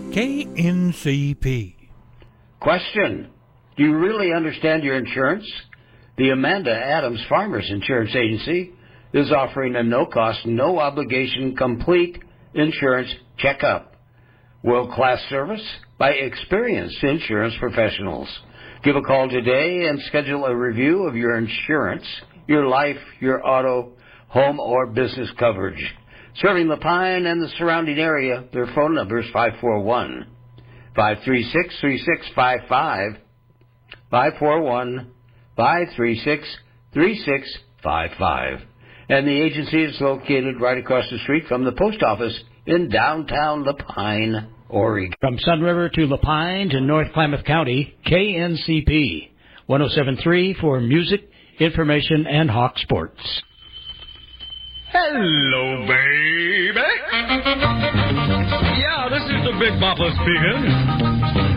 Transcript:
KNCP. Question: do you really understand your insurance? The Amanda Adams Farmers Insurance Agency is offering a no-cost, no-obligation, complete insurance checkup. World-class service by experienced insurance professionals. Give a call today and schedule a review of your insurance, your life, your auto, home, or business coverage. Serving La Pine and the surrounding area, their phone number is 541-536-3655, 541-536-3655. And the agency is located right across the street from the post office in downtown La Pine, Oregon. From Sun River to La Pine to North Klamath County, KNCP 107.3 for music, information, and Hawk sports. Hello, baby. Yeah, this is the Big Bopper speaking.